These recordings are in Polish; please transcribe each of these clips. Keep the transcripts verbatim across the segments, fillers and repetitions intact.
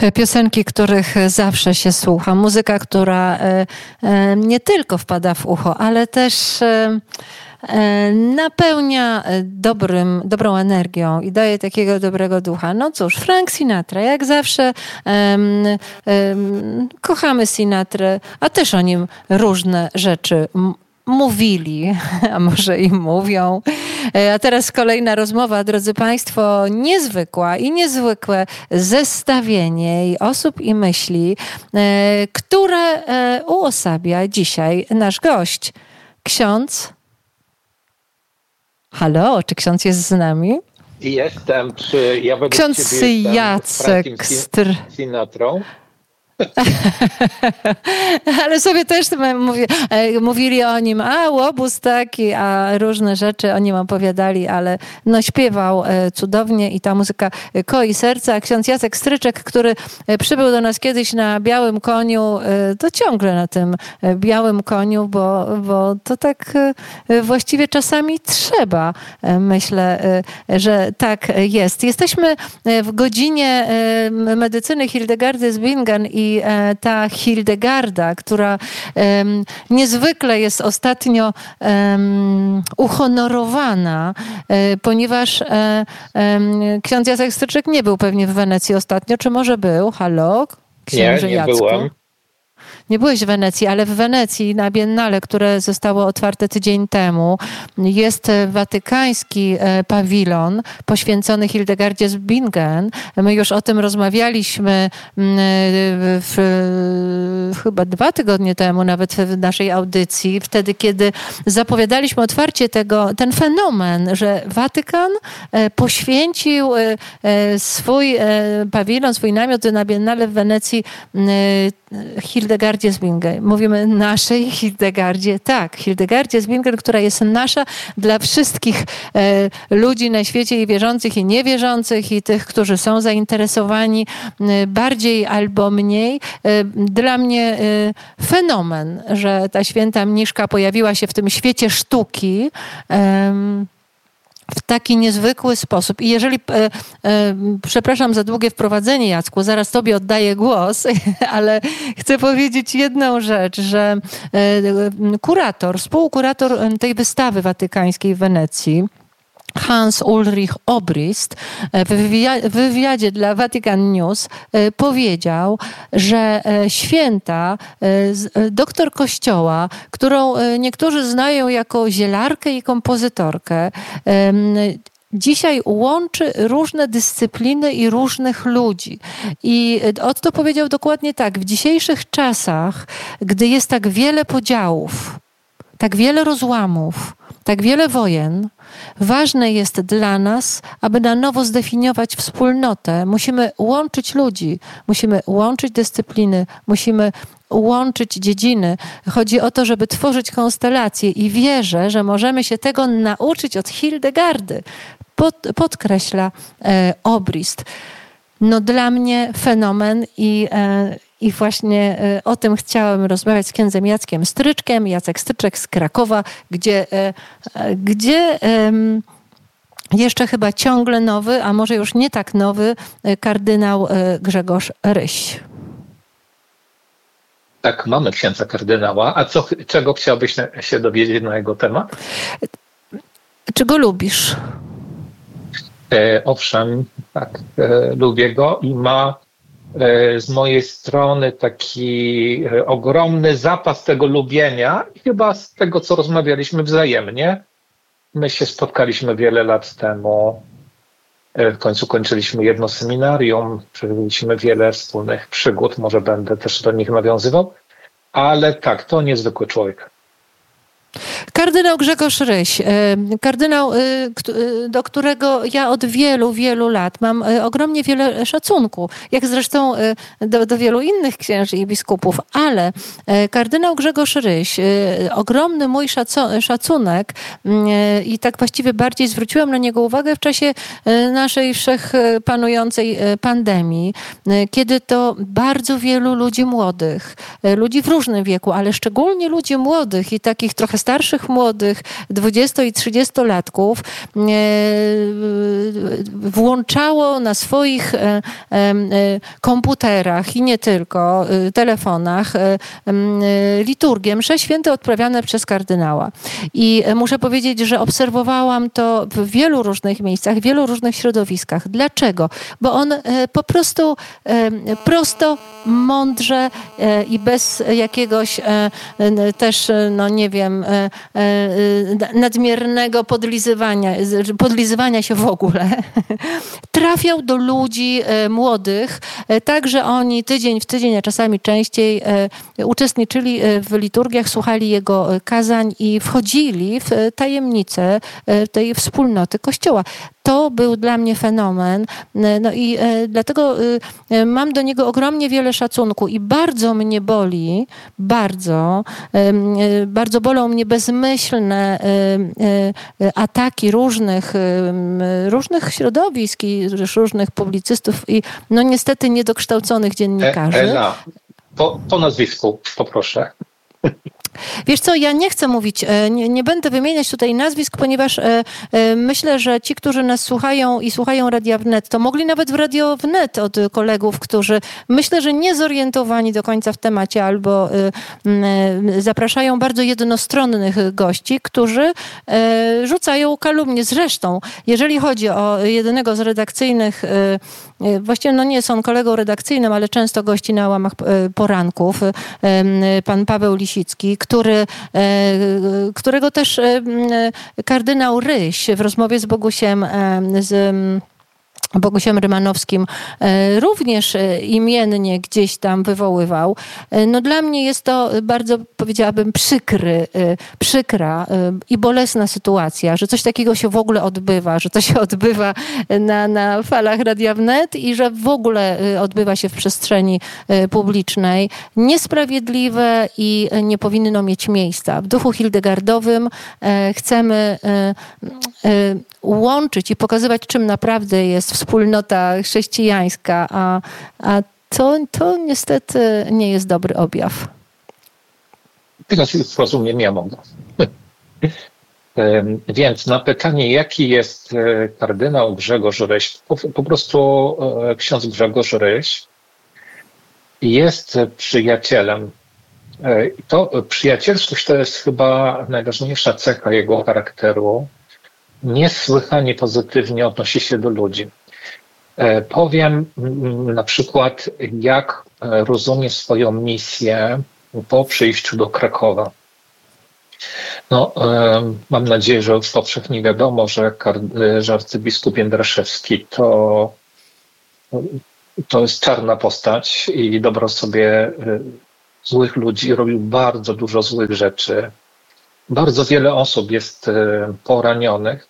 Piosenki, których zawsze się słucha. Muzyka, która nie tylko wpada w ucho, ale też napełnia dobrym, dobrą energią i daje takiego dobrego ducha. No cóż, Frank Sinatra, jak zawsze um, um, kochamy Sinatrę, a też o nim różne rzeczy mówili, a może i mówią. A teraz kolejna rozmowa, drodzy Państwo, niezwykła i niezwykłe zestawienie i osób i myśli, które uosabia dzisiaj nasz gość. Ksiądz. Halo, czy ksiądz jest z nami? Jestem przy... Ja ksiądz Jacek Str... Sinatrą. Ale sobie też mówi, mówili o nim, a łobuz taki, a różne rzeczy o nim opowiadali, ale no śpiewał cudownie i ta muzyka koi serca. Ksiądz Jacek Stryczek, który przybył do nas kiedyś na białym koniu, to ciągle na tym białym koniu, bo, bo to tak właściwie czasami trzeba. Myślę, że tak jest. Jesteśmy w godzinie medycyny Hildegardy z Bingen i I ta Hildegarda, która um, niezwykle jest ostatnio um, uhonorowana, um, ponieważ um, ksiądz Jacek Stryczek nie był pewnie w Wenecji ostatnio. Czy może był? Halo? Księże nie, nie Jacku? byłem. Nie byłeś w Wenecji, ale w Wenecji na Biennale, które zostało otwarte tydzień temu, jest watykański pawilon poświęcony Hildegardzie z Bingen. My już o tym rozmawialiśmy w, chyba dwa tygodnie temu, nawet w naszej audycji, wtedy, kiedy zapowiadaliśmy otwarcie tego, ten fenomen, że Watykan poświęcił swój pawilon, swój namiot na Biennale w Wenecji Hildegardzie z Bingen. Mówimy naszej Hildegardzie. Tak, Hildegardzie z Bingen, która jest nasza dla wszystkich e, ludzi na świecie i wierzących i niewierzących i tych, którzy są zainteresowani e, bardziej albo mniej. E, dla mnie e, fenomen, że ta święta mniszka pojawiła się w tym świecie sztuki e, w taki niezwykły sposób. I jeżeli, e, e, przepraszam za długie wprowadzenie, Jacku, zaraz tobie oddaję głos, ale chcę powiedzieć jedną rzecz, że e, kurator, współkurator tej wystawy watykańskiej w Wenecji, Hans Ulrich Obrist, w wywiadzie dla Vatican News powiedział, że święta doktor Kościoła, którą niektórzy znają jako zielarkę i kompozytorkę, dzisiaj łączy różne dyscypliny i różnych ludzi. I Otto powiedział dokładnie tak, w dzisiejszych czasach, gdy jest tak wiele podziałów, tak wiele rozłamów, tak wiele wojen, ważne jest dla nas, aby na nowo zdefiniować wspólnotę. Musimy łączyć ludzi, musimy łączyć dyscypliny, musimy łączyć dziedziny. Chodzi o to, żeby tworzyć konstelacje i wierzę, że możemy się tego nauczyć od Hildegardy. Pod, podkreśla e, Obrist. No dla mnie fenomen i e, I właśnie o tym chciałem rozmawiać z księdzem Jackiem Stryczkiem, Jacek Stryczek z Krakowa, gdzie, gdzie jeszcze chyba ciągle nowy, a może już nie tak nowy, kardynał Grzegorz Ryś. Tak, mamy księdza kardynała. A co, czego chciałbyś się dowiedzieć na jego temat? Czy go lubisz? E, owszem, tak, e, lubię go i ma z mojej strony taki ogromny zapas tego lubienia i chyba z tego, co rozmawialiśmy wzajemnie. My się spotkaliśmy wiele lat temu. W końcu kończyliśmy jedno seminarium, przeżyliśmy wiele wspólnych przygód, może będę też do nich nawiązywał, ale tak, to niezwykły człowiek. Kardynał Grzegorz Ryś, kardynał, do którego ja od wielu, wielu lat mam ogromnie wiele szacunku, jak zresztą do, do wielu innych księży i biskupów, ale kardynał Grzegorz Ryś, ogromny mój szacunek i tak właściwie bardziej zwróciłam na niego uwagę w czasie naszej wszechpanującej pandemii, kiedy to bardzo wielu ludzi młodych, ludzi w różnym wieku, ale szczególnie ludzi młodych i takich trochę starszych, młodych, dwudziesto- i trzydziestolatków włączało na swoich komputerach i nie tylko, telefonach liturgię, msze święte odprawiane przez kardynała. I muszę powiedzieć, że obserwowałam to w wielu różnych miejscach, w wielu różnych środowiskach. Dlaczego? Bo on po prostu prosto, mądrze i bez jakiegoś też, no nie wiem, nadmiernego podlizywania, podlizywania się w ogóle, trafiał do ludzi młodych, tak, że oni tydzień w tydzień, a czasami częściej uczestniczyli w liturgiach, słuchali jego kazań i wchodzili w tajemnicę tej wspólnoty Kościoła. To był dla mnie fenomen. No i dlatego mam do niego ogromnie wiele szacunku i bardzo mnie boli, bardzo, bardzo bolą mnie bezmyślne ataki różnych, różnych środowisk i różnych publicystów i no niestety niedokształconych dziennikarzy. Ela, po, po nazwisku poproszę. Wiesz co, ja nie chcę mówić, nie, nie będę wymieniać tutaj nazwisk, ponieważ e, e, myślę, że ci, którzy nas słuchają i słuchają Radia Wnet, to mogli nawet w Radio Wnet od kolegów, którzy myślę, że nie zorientowani do końca w temacie albo e, e, zapraszają bardzo jednostronnych gości, którzy e, rzucają kalumnie. Zresztą, jeżeli chodzi o jednego z redakcyjnych, e, właściwie no nie jest on kolegą redakcyjnym, ale często gości na łamach poranków, pan Paweł Lisicki, który, którego też kardynał Ryś w rozmowie z Bogusiem, z Bogusiem Rymanowskim również imiennie gdzieś tam wywoływał. No dla mnie jest to bardzo, powiedziałabym, przykry, przykra i bolesna sytuacja, że coś takiego się w ogóle odbywa, że to się odbywa na, na falach Radia Wnet i że w ogóle odbywa się w przestrzeni publicznej. Niesprawiedliwe i nie powinno mieć miejsca. W duchu hildegardowym chcemy łączyć i pokazywać, czym naprawdę jest wspólnota chrześcijańska, a, a to, to niestety nie jest dobry objaw. Teraz rozumiem, ja mogę. Więc na pytanie, jaki jest kardynał Grzegorz Ryś, po, po prostu ksiądz Grzegorz Ryś jest przyjacielem. To przyjacielskość to jest chyba najważniejsza cecha jego charakteru. Niesłychanie pozytywnie odnosi się do ludzi. Powiem na przykład, jak rozumie swoją misję po przyjściu do Krakowa. No, mam nadzieję, że już powszechnie wiadomo, że, że arcybiskup Jędraszewski to, to jest czarna postać i dobrał sobie złych ludzi, robił bardzo dużo złych rzeczy. Bardzo wiele osób jest poranionych.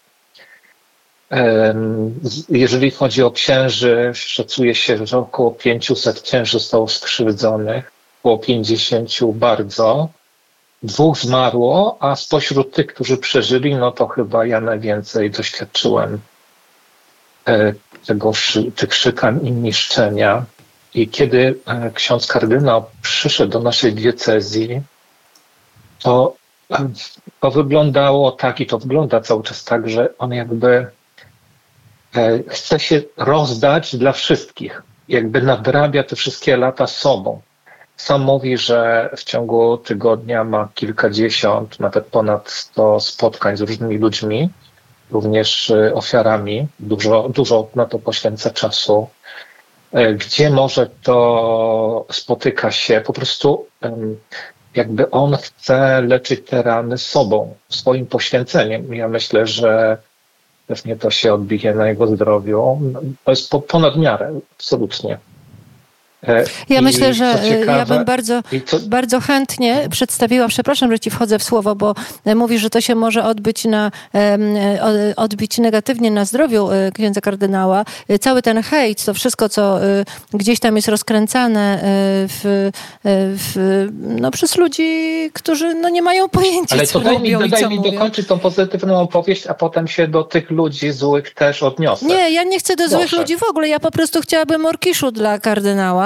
Jeżeli chodzi o księży, szacuje się, że około pięćset księży zostało skrzywdzonych, około pięćdziesięciu bardzo. Dwóch zmarło, a spośród tych, którzy przeżyli, no to chyba ja najwięcej doświadczyłem tego, tych szykan i niszczenia. I kiedy ksiądz kardynał przyszedł do naszej diecezji, to, to wyglądało tak i to wygląda cały czas tak, że on jakby chce się rozdać dla wszystkich. Jakby nadrabia te wszystkie lata sobą. Sam mówi, że w ciągu tygodnia ma kilkadziesiąt, nawet ponad sto spotkań z różnymi ludźmi, również ofiarami. Dużo, dużo na to poświęca czasu. Gdzie może to spotyka się, po prostu jakby on chce leczyć te rany sobą, swoim poświęceniem. Ja myślę, że pewnie to się odbije na jego zdrowiu. To jest ponad miarę, absolutnie. Ja I myślę, że ciekawe, ja bym bardzo, to... bardzo chętnie przedstawiła, przepraszam, że ci wchodzę w słowo, bo mówisz, że to się może odbyć, na, odbić negatywnie na zdrowiu księdza kardynała. Cały ten hejt, to wszystko, co gdzieś tam jest rozkręcane w, w, no, przez ludzi, którzy no, nie mają pojęcia, ale co to daj robią mi, i daj co mi mówią. dokończyć tą pozytywną opowieść, a potem się do tych ludzi złych też odniosę. Nie, ja nie chcę do złych Proszę. ludzi w ogóle. Ja po prostu chciałabym orkiszu dla kardynała,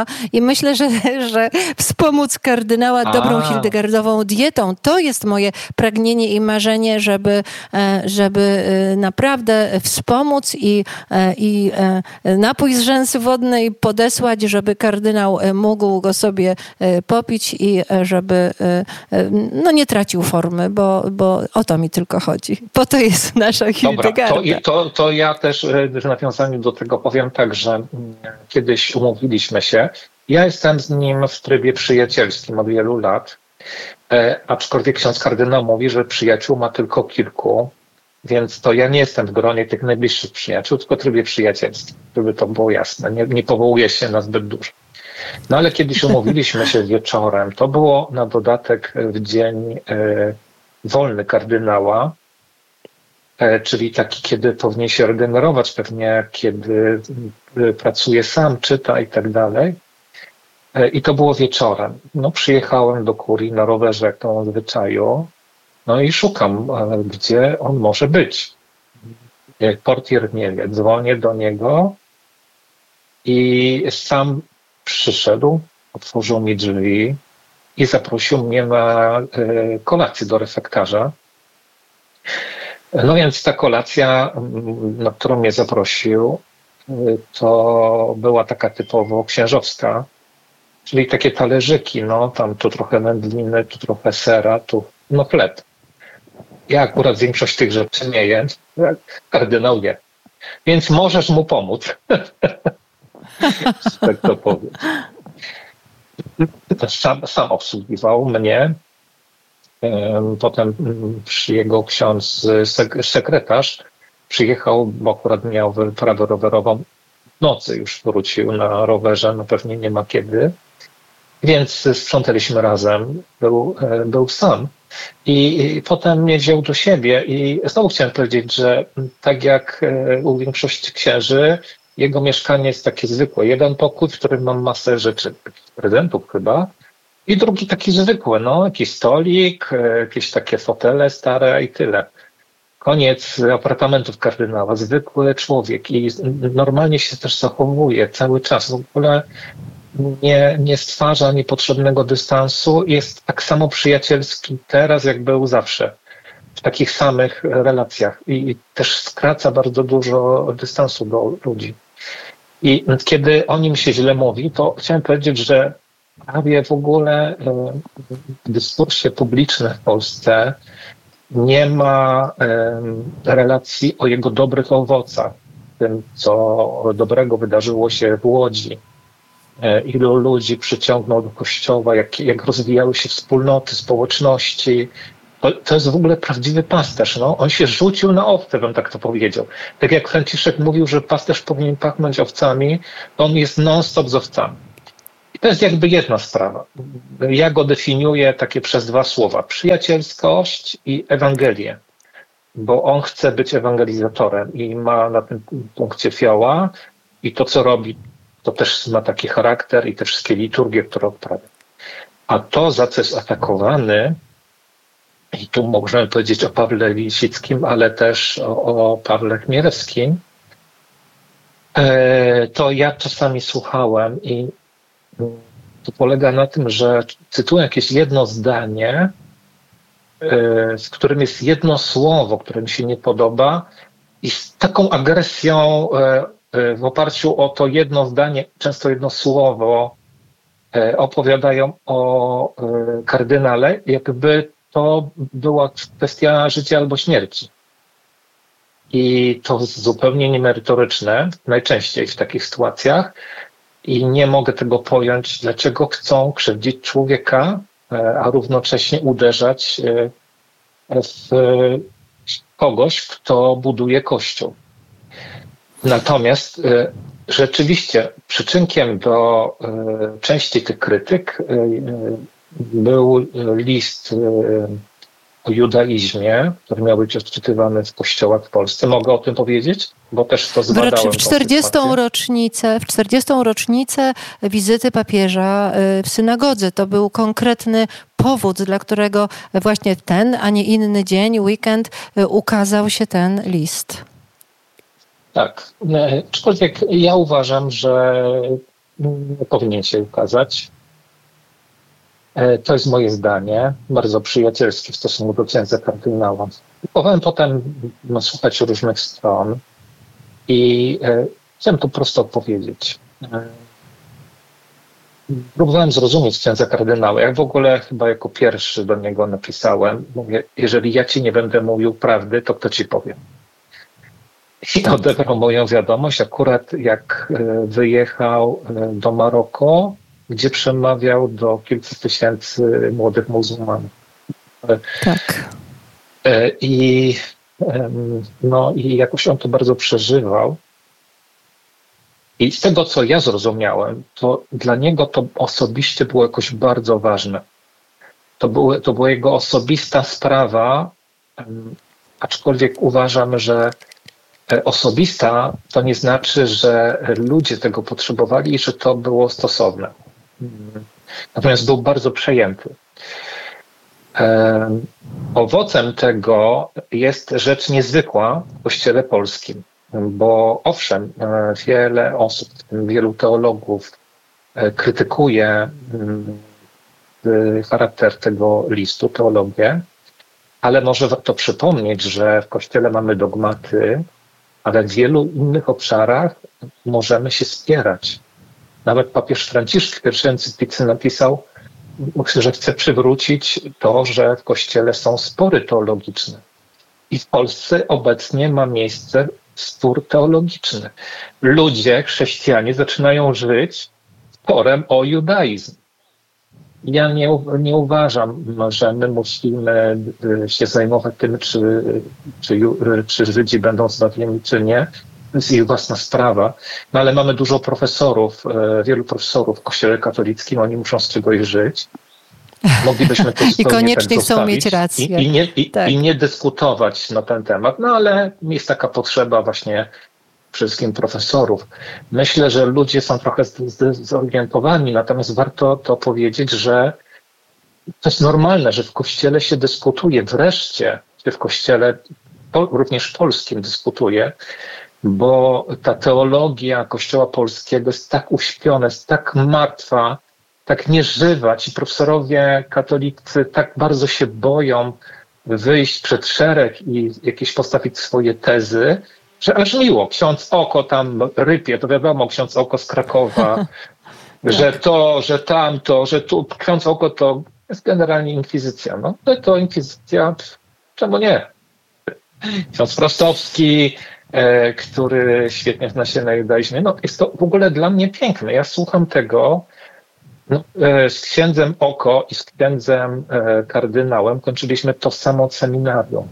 i myślę, że, że wspomóc kardynała A. dobrą hildegardową dietą. To jest moje pragnienie i marzenie, żeby, żeby naprawdę wspomóc i, i napój z rzęsy wodnej podesłać, żeby kardynał mógł go sobie popić i żeby no, nie tracił formy, bo, bo o to mi tylko chodzi. Po to jest nasza Hildegarda. Dobra, to, to, to ja też w nawiązaniu do tego powiem tak, że kiedyś umówiliśmy się. Ja jestem z nim w trybie przyjacielskim od wielu lat, e, aczkolwiek ksiądz kardynał mówi, że przyjaciół ma tylko kilku, więc to ja nie jestem w gronie tych najbliższych przyjaciół, tylko w trybie przyjacielskim, żeby to było jasne. Nie, nie powołuję się na zbyt dużo. No ale kiedyś umówiliśmy się wieczorem. To było na dodatek w dzień e, wolny kardynała, e, czyli taki, kiedy powinien się regenerować, pewnie kiedy e, pracuje sam, czyta i tak dalej. E, I to było wieczorem. No przyjechałem do kurii na rowerze, jak to w zwyczaju, no i szukam, e, gdzie on może być. E, portier nie wie, dzwonię do niego i sam przyszedł, otworzył mi drzwi i zaprosił mnie na kolację do refektarza. No więc ta kolacja, na którą mnie zaprosił, to była taka typowo księżowska, czyli takie talerzyki, no tam tu trochę wędliny, tu trochę sera, tu no chleb. Ja akurat większość tych rzeczy nie jem, kardynał nie. Więc możesz mu pomóc. Tak to powiem. Sam, sam obsługiwał mnie. Potem jego ksiądz sekretarz przyjechał, bo akurat miał wyprawę rowerową. W nocy już wrócił na rowerze, no pewnie nie ma kiedy. Więc sprzątaliśmy razem. Był, był sam. I, I potem mnie wziął do siebie i znowu chciałem powiedzieć, że tak jak u większości księży, jego mieszkanie jest takie zwykłe. Jeden pokój, w którym mam masę rzeczy, prezentów chyba, i drugi taki zwykły, no, jakiś stolik, jakieś takie fotele stare i tyle. Koniec apartamentów kardynała, zwykły człowiek i normalnie się też zachowuje cały czas. W ogóle nie, nie stwarza niepotrzebnego dystansu, jest tak samo przyjacielski teraz, jak był zawsze. W takich samych relacjach i też skraca bardzo dużo dystansu do ludzi. I kiedy o nim się źle mówi, to chciałem powiedzieć, że prawie w ogóle w dyskursie publicznym w Polsce nie ma relacji o jego dobrych owocach, tym, co dobrego wydarzyło się w Łodzi. Ilu ludzi przyciągnął do kościoła, jak, jak rozwijały się wspólnoty, społeczności. To, to jest w ogóle prawdziwy pasterz. No. On się rzucił na owce, bym tak to powiedział. Tak jak Franciszek mówił, że pasterz powinien pachnąć owcami, to on jest non-stop z owcami. I to jest jakby jedna sprawa. Ja go definiuję takie przez dwa słowa. Przyjacielskość i Ewangelię. Bo on chce być ewangelizatorem i ma na tym punkcie fioła i to, co robi, to też ma taki charakter i te wszystkie liturgie, które odprawia. A to, za co jest atakowany, i tu możemy powiedzieć o Pawle Lisickim, ale też o, o Pawle Chmielewskim, e, to ja czasami słuchałem i to polega na tym, że cytuję jakieś jedno zdanie, e, w którym jest jedno słowo, które mi się nie podoba i z taką agresją e, e, w oparciu o to jedno zdanie, często jedno słowo e, opowiadają o e, kardynale, jakby to była kwestia życia albo śmierci. I to zupełnie niemerytoryczne, najczęściej w takich sytuacjach. I nie mogę tego pojąć, dlaczego chcą krzywdzić człowieka, a równocześnie uderzać w kogoś, kto buduje Kościół. Natomiast rzeczywiście przyczynkiem do części tych krytyk był list o judaizmie, który miał być odczytywany w kościołach w Polsce. Mogę o tym powiedzieć? Bo też to zbadałem. W czterdziestą rocznicę, w czterdziestą rocznicę wizyty papieża w synagodze. To był konkretny powód, dla którego właśnie w ten, a nie inny dzień, weekend, ukazał się ten list. Tak. Aczkolwiek ja uważam, że nie powinien się ukazać. To jest moje zdanie, bardzo przyjacielskie w stosunku do księdza kardynała. Próbowałem potem no, słuchać różnych stron i e, chciałem to prosto powiedzieć. E, próbowałem zrozumieć księdza kardynała. Jak w ogóle chyba jako pierwszy do niego napisałem, mówię, jeżeli ja ci nie będę mówił prawdy, to kto ci powie? I odebrał moją wiadomość akurat jak wyjechał do Maroko, gdzie przemawiał do kilku tysięcy młodych muzułmanów. Tak. I, no, i jakoś on to bardzo przeżywał. I z tego, co ja zrozumiałem, to dla niego to osobiście było jakoś bardzo ważne. To, były, to była jego osobista sprawa, aczkolwiek uważam, że osobista to nie znaczy, że ludzie tego potrzebowali i że to było stosowne. Natomiast był bardzo przejęty. Owocem tego jest rzecz niezwykła w Kościele polskim, bo owszem, wiele osób, w tym wielu teologów, krytykuje charakter tego listu, teologię, ale może warto przypomnieć, że w Kościele mamy dogmaty, ale w wielu innych obszarach możemy się spierać. Nawet papież Franciszek w pierwszej encyklice napisał, że chce przywrócić to, że w Kościele są spory teologiczne. I w Polsce obecnie ma miejsce spór teologiczny. Ludzie, chrześcijanie zaczynają żyć sporem o judaizm. Ja nie, nie uważam, że my musimy się zajmować tym, czy, czy, czy Żydzi będą zbawieni, czy nie. To jest ich własna sprawa. No ale mamy dużo profesorów, wielu profesorów w Kościele katolickim, oni muszą z czegoś żyć. Moglibyśmy to I koniecznie tak chcą mieć rację. I, i, nie, i, tak. I nie dyskutować na ten temat. No ale jest taka potrzeba właśnie wszystkim profesorów. Myślę, że ludzie są trochę zdezorientowani, natomiast warto to powiedzieć, że to jest normalne, że w Kościele się dyskutuje. Wreszcie się w Kościele, również polskim, dyskutuje, bo ta teologia Kościoła polskiego jest tak uśpiona, jest tak martwa, tak nieżywa. Ci profesorowie katolicy tak bardzo się boją wyjść przed szereg i jakieś postawić swoje tezy, że aż miło. Ksiądz Oko tam rypie, to wiadomo, ksiądz Oko z Krakowa, że to, że tamto, że tu. Ksiądz Oko to jest generalnie inkwizycja. No to, to inkwizycja, czemu nie? Ksiądz Prostowski, e, który świetnie zna się na judaizmie. No jest to w ogóle dla mnie piękne. Ja słucham tego. No, e, z księdzem Oko i z księdzem e, kardynałem kończyliśmy to samo seminarium.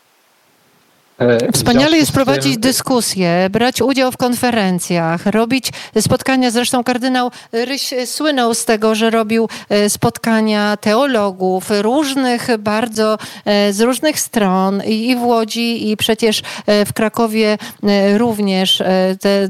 Wspaniale jest prowadzić dyskusje, brać udział w konferencjach, robić spotkania. Zresztą kardynał Ryś słynął z tego, że robił spotkania teologów różnych bardzo, z różnych stron i w Łodzi, i przecież w Krakowie również te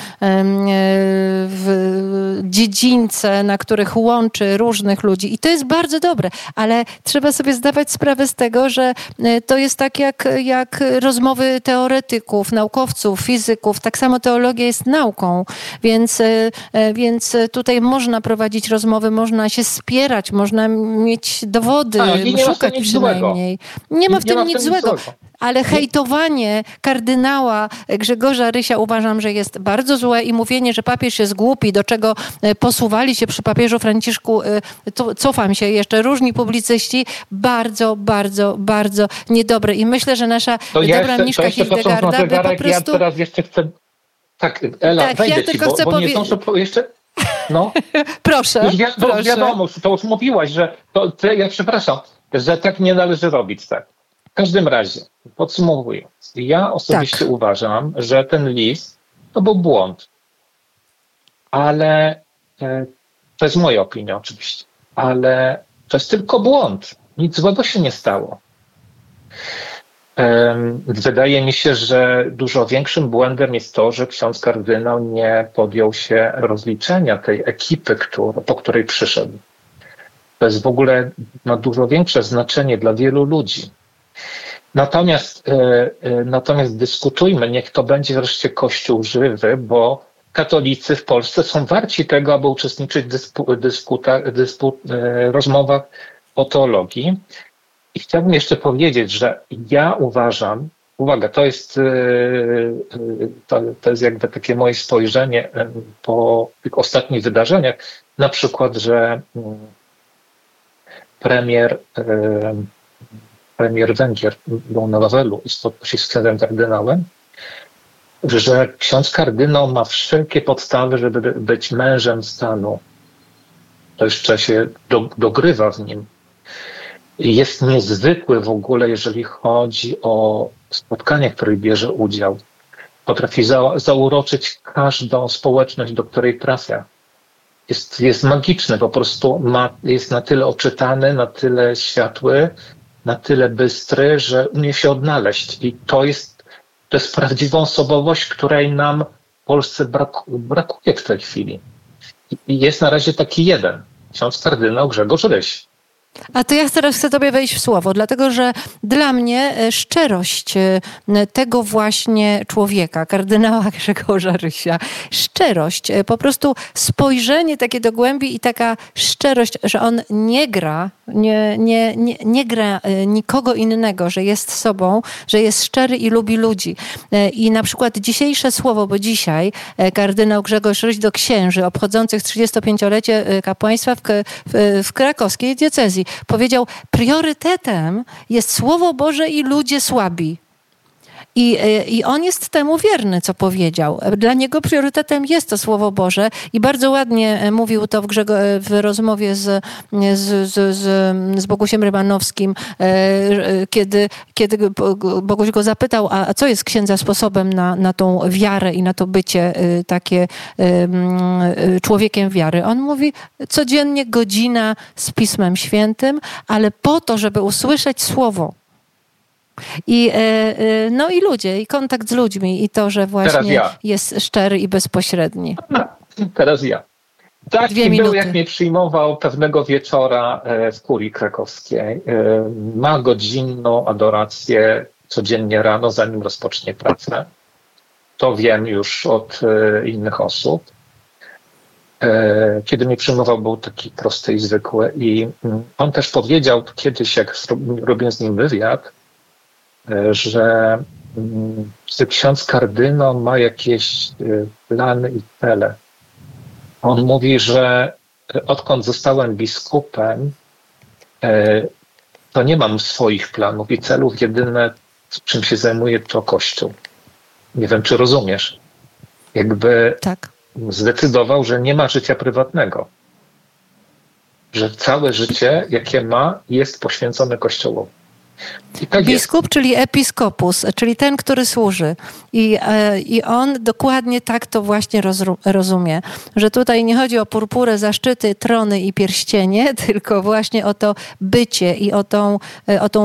w dziedzińce, na których łączy różnych ludzi. I to jest bardzo dobre, ale trzeba sobie zdawać sprawę z tego, że to jest tak jak, jak rozmowy teoretyków, naukowców, fizyków. Tak samo teologia jest nauką, więc, więc tutaj można prowadzić rozmowy, można się spierać, można mieć dowody, A, szukać przynajmniej. Nie ma w tym nic złego. Ale hejtowanie kardynała Grzegorza Rysia uważam, że jest bardzo złe i mówienie, że papież jest głupi, do czego posuwali się przy papieżu Franciszku, cofam się jeszcze, różni publicyści, bardzo, bardzo, bardzo niedobre. I myślę, że nasza to ja dobra mniszka to Hildegarda by po prostu... Ja teraz jeszcze chcę... Tak, Ela, tak, wejdę ja ci, tylko bo, chcę bo powie... nie zdążę po... jeszcze... No. proszę, już wi- proszę. Wiadomo, to już mówiłaś, że to, to, ja przepraszam, że tak nie należy robić, tak. W każdym razie, podsumowując, ja osobiście tak. uważam, że ten list to był błąd. Ale e, to jest moja opinia oczywiście, ale to jest tylko błąd. Nic złego się nie stało. E, wydaje mi się, że dużo większym błędem jest to, że ksiądz kardynał nie podjął się rozliczenia tej ekipy, który, po której przyszedł. To jest w ogóle ma dużo większe znaczenie dla wielu ludzi. Natomiast, e, e, natomiast dyskutujmy, niech to będzie wreszcie Kościół żywy, bo katolicy w Polsce są warci tego, aby uczestniczyć w dyspu, dysputach, dyspu, rozmowach o teologii. I chciałbym jeszcze powiedzieć, że ja uważam, uwaga, to jest, to, to jest jakby takie moje spojrzenie po tych ostatnich wydarzeniach, na przykład, że premier, premier Węgier był na Wawelu i spotkał się z księdzem kardynałem, że ksiądz kardynał ma wszelkie podstawy, żeby być mężem stanu. To jeszcze się do, dogrywa w nim. Jest niezwykły w ogóle, jeżeli chodzi o spotkania, w których bierze udział. Potrafi za, zauroczyć każdą społeczność, do której trafia. Jest, jest magiczny, po prostu ma, jest na tyle oczytany, na tyle światły, na tyle bystry, że umie się odnaleźć. I to jest, to jest prawdziwą osobowość, której nam w Polsce brak, brakuje w tej chwili. I jest na razie taki jeden, ksiądz kardynał Grzegorz Ryś. A to ja teraz chcę tobie wejść w słowo, dlatego że dla mnie szczerość tego właśnie człowieka, kardynała Grzegorza Rysia, szczerość, po prostu spojrzenie takie do głębi i taka szczerość, że on nie gra, nie, nie, nie, nie gra nikogo innego, że jest sobą, że jest szczery i lubi ludzi. I na przykład dzisiejsze słowo, bo dzisiaj kardynał Grzegorz Ryś do księży obchodzących trzydziestopięciolecie kapłaństwa w, w, w krakowskiej diecezji powiedział, priorytetem jest Słowo Boże i ludzie słabi. I, I on jest temu wierny, co powiedział. Dla niego priorytetem jest to Słowo Boże i bardzo ładnie mówił to w, Grzego, w rozmowie z, z, z, z Bogusiem Rymanowskim, kiedy, kiedy Boguś go zapytał, a co jest księdza sposobem na, na tą wiarę i na to bycie takie człowiekiem wiary. On mówi, codziennie godzina z Pismem Świętym, ale po to, żeby usłyszeć Słowo. I, no i ludzie, i kontakt z ludźmi, i to, że właśnie ja. jest szczery i bezpośredni. Teraz ja. Tak był, jak mnie przyjmował pewnego wieczora w kurii krakowskiej. Ma godzinną adorację codziennie rano, zanim rozpocznie pracę. To wiem już od innych osób. Kiedy mnie przyjmował, był taki prosty i zwykły. I on też powiedział kiedyś, jak robiłem z nim wywiad, że ksiądz kardynał ma jakieś plany i cele. On mówi, że odkąd zostałem biskupem, to nie mam swoich planów i celów. Jedyne, czym się zajmuję, to Kościół. Nie wiem, czy rozumiesz. Jakby tak. Zdecydował, że nie ma życia prywatnego. Że całe życie, jakie ma, jest poświęcone Kościołowi. Tak Biskup, jest. czyli episkopus, czyli ten, który służy. I, e, I on dokładnie tak to właśnie rozru- rozumie, że tutaj nie chodzi o purpurę, zaszczyty, trony i pierścienie, tylko właśnie o to bycie i o tą, o tą